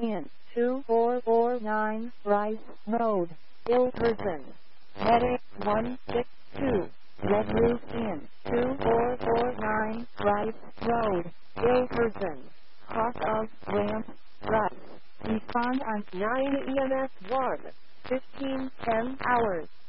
Inn, 2449 Rice Road, Ilkerson. Medic 162. Red Roof Inn, 2449 Rice Road, Ilkerson. Cross of Ramp, Rice. Respond on 9 EMS 1, 1510 hours.